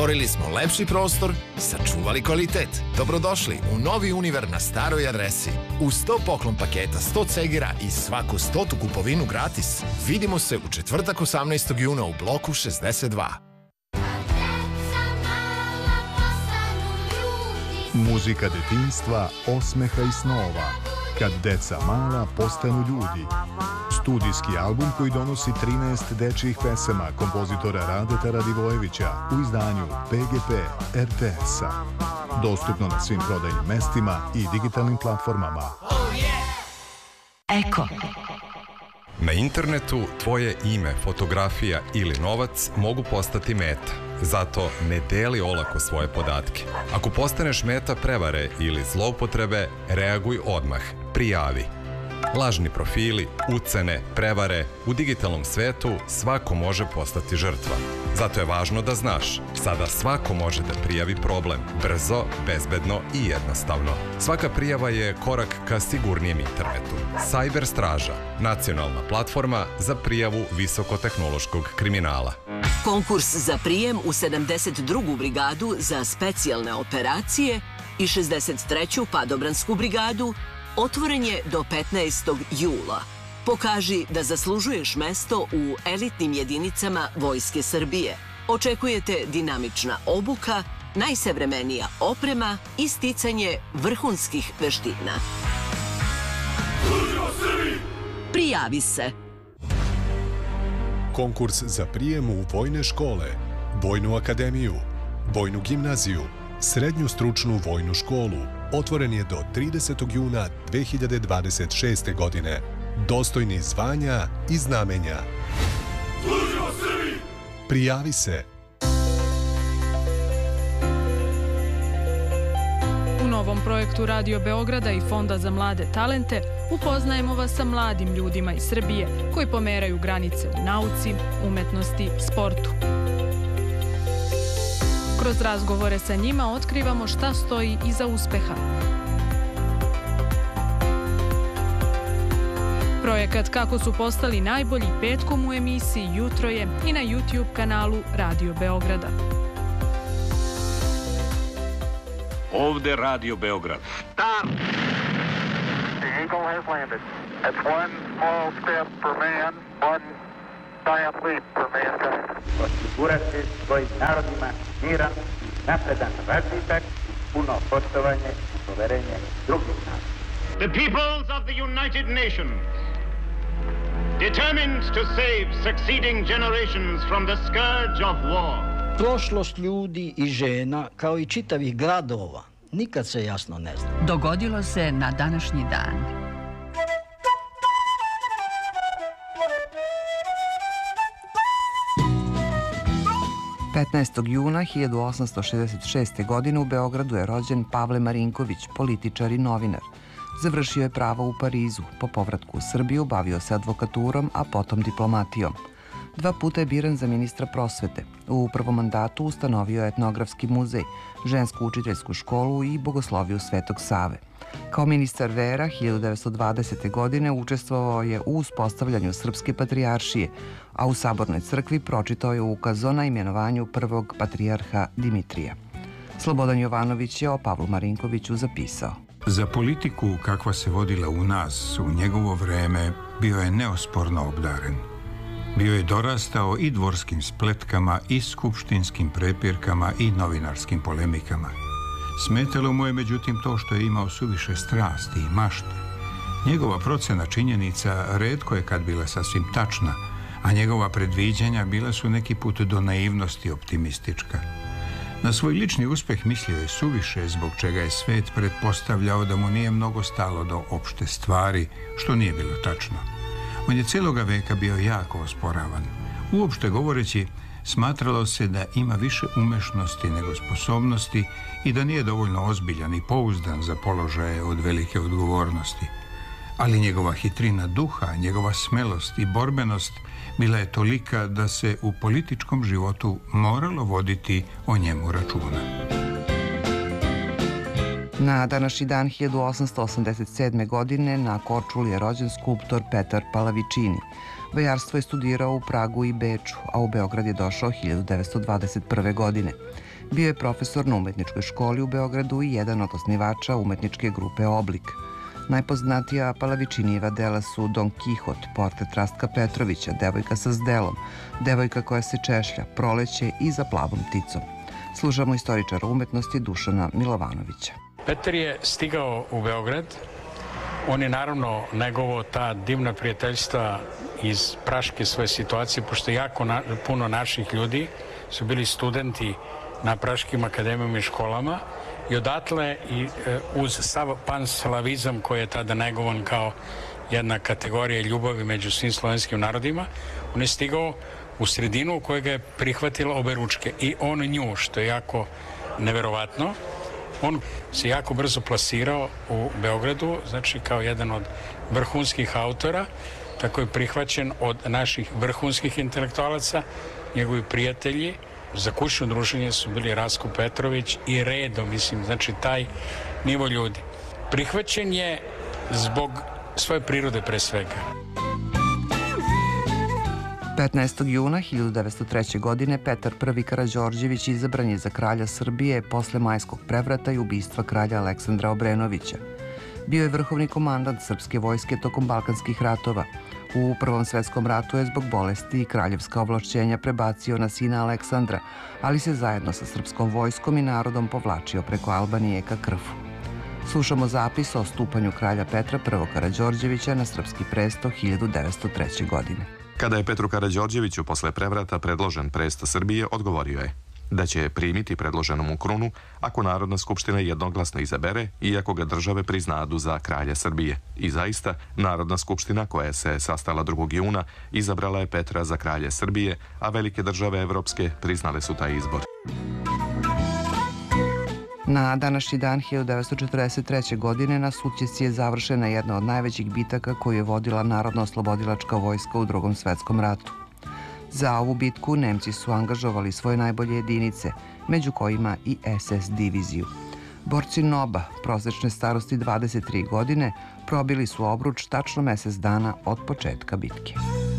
Stvorili smo lepši prostor, sačuvali kvalitet. Dobrodošli u novi Univer na staroj adresi. Uz 100 poklon paketa, 100 cegera i svaku 100 kupovinu gratis. Vidimo se u četvrtak 18. juna u bloku 62. Muzika detinjstva, osmeha i snova. Kad deca mala postanu ljudi. Studijski album koji donosi 13 dečjih pesama kompozitora Radeta Radivojevića u izdanju PGP RTS-a. Dostupno na svim prodajnim mestima i digitalnim platformama. Eko. Na internetu tvoje ime, fotografija ili novac mogu postati meta. Zato ne deli olako svoje podatke. Ako postaneš meta prevare ili zloupotrebe, reaguj odmah. Prijavi. Lažni profili, ucene, prevare, u digitalnom svetu svako može postati žrtva. Zato je važno da znaš, sada svako može da prijavi problem, brzo, bezbedno i jednostavno. Svaka prijava je korak ka sigurnijem internetu. Cyber Straža, nacionalna platforma za prijavu visokotehnološkog kriminala. Konkurs za prijem u 72. brigadu za specijalne operacije i 63. padobransku brigadu otvoren je do 15. jula. Pokaži da zaslužuješ mesto u elitnim jedinicama Vojske Srbije. Očekujete dinamična obuka, najsavremenija oprema i sticanje vrhunskih veština. Prijavi se! Konkurs za prijem u vojne škole, Vojnu akademiju, Vojnu gimnaziju, Srednju stručnu vojnu školu otvoren je do 30. juna 2026. godine. Dostojni zvanja i znamenja. Služimo Srbiji! Prijavi se! U novom projektu Radio Beograda i Fonda za mlade talente upoznajemo vas sa mladim ljudima iz Srbije koji pomeraju granice u nauci, umetnosti, sportu. Kroz razgovore sa njima otkrivamo šta stoji iza uspeha. Projekat Kako su postali najbolji petkom u emisiji Jutro je i na YouTube kanalu Radio Beograda. Ovde Radio Beograd. Stop! The Eagle has landed. That's one small step for man, one giant leap for mankind. Osigurati svojim narodima miran, napredan razvitak, puno poštovanje i poverenje drugih naroda. The peoples of the United Nations, determined to save succeeding generations from the scourge of war. Prošlost ljudi i žena, kao i čitavih gradova, nikad se jasno ne zna. Dogodilo se na današnji dan. 15. juna 1866. godine u Beogradu je rođen Pavle Marinković, političar i novinar. Završio je pravo u Parizu. Po povratku u Srbiju bavio se advokaturom, a potom diplomatijom. 2 puta je biran za ministra prosvete. U prvom mandatu ustanovio je etnografski muzej, žensku učiteljsku školu i bogosloviju Svetog Save. Kao ministar vera 1920. godine učestvovao je u uspostavljanju Srpske patrijaršije, a u Sabornoj crkvi pročitao je ukaz o imenovanju prvog patrijarha Dimitrija. Slobodan Jovanović je o Pavlu Marinkoviću zapisao: Za politiku kakva se vodila u nas u njegovo vreme bio je neosporno obdaren. Bio je dorastao i dvorskim spletkama, i skupštinskim prepirkama, i novinarskim polemikama. Smetalo mu je međutim to što je imao suviše strasti i mašte. Njegova procena činjenica retko je kad bila sasvim tačna, a njegova predviđanja bila su neki put do naivnosti optimistička. Na svoj lični uspeh mislio je suviše, zbog čega je svet pretpostavljao da mu nije mnogo stalo do opšte stvari, što nije bilo tačno. On je cijeloga veka bio jako osporavan. Uopšte govoreći, smatralo se da ima više umešnosti nego sposobnosti i da nije dovoljno ozbiljan i pouzdan za položaje od velike odgovornosti. Ali njegova hitrina duha, njegova smelost i borbenost bila je tolika da se u političkom životu moralo voditi o njemu računa. Na današnji dan 1887. godine na Korčuli je rođen skulptor Petar Palavičini. Vajarstvo je studirao u Pragu i Beču, a u Beograd je došao 1921. godine. Bio je profesor na umetničkoj školi u Beogradu i jedan od osnivača umetničke grupe Oblik. Najpoznatija Palavičinijeva dela su Don Kihot, portret Rastka Petrovića, Devojka sa zdelom, Devojka koja se češlja, Proleće i Za plavom pticom. Slušamo istoričara umetnosti Dušana Milovanovića. Petar je stigao u Beograd. On je naravno negovao ta divna prijateljstva iz praške svoje situacije, pošto jako puno naših ljudi su bili studenti na praškim akademijama i školama i odatle i uz sav panslavizam koji je tada negovan kao jedna kategorija ljubavi među svim slovenskim narodima, on je stigao u sredinu u kojoj ga je prihvatila oberučke i on nju, što je jako neverovatno. On se jako brzo plasirao u Beogradu, znači kao jedan od vrhunskih autora, tako je prihvaćen od naših vrhunskih intelektualaca, njegovi prijatelji. Za kućno druženje su bili Rastko Petrović i redom, mislim, znači taj nivo ljudi. Prihvaćen je zbog svoje prirode pre svega. 15. juna 1903. godine Petar I. Karađorđević izabran je za kralja Srbije posle majskog prevrata i ubistva kralja Aleksandra Obrenovića. Bio je vrhovni komandant srpske vojske tokom Balkanskih ratova. U Prvom svetskom ratu je zbog bolesti i kraljevska ovlašćenja prebacio na sina Aleksandra, ali se zajedno sa srpskom vojskom i narodom povlačio preko Albanije ka Krfu. Slušamo zapis o stupanju kralja Petra I. Karađorđevića na srpski presto 1903. godine. Kada je Petru Karađorđeviću posle prevrata predložen presto Srbije, odgovorio je da će primiti predloženu mu krunu ako Narodna skupština jednoglasno izabere i ako ga države priznadu za kralja Srbije. I zaista, Narodna skupština koja se sastala 2. juna izabrala je Petra za kralja Srbije, a velike države evropske priznale su taj izbor. Na današnji dan 1943. godine na Sutjeci je završena jedna od najvećih bitaka koju je vodila Narodno-oslobodilačka vojska u Drugom svetskom ratu. Za ovu bitku Nemci su angažovali svoje najbolje jedinice, među kojima i SS diviziju. Borci NOB-a, prosečne starosti 23 godine, probili su obruč tačno mesec dana od početka bitke.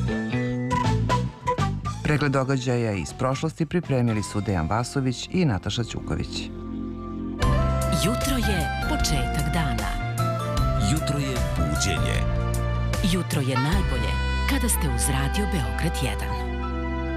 Pregled događaja iz prošlosti pripremili su Dejan Vasović i Nataša Ćuković. Jutro je početak dana. Jutro je buđenje. Jutro je najbolje kada ste uz Radio Beograd 1.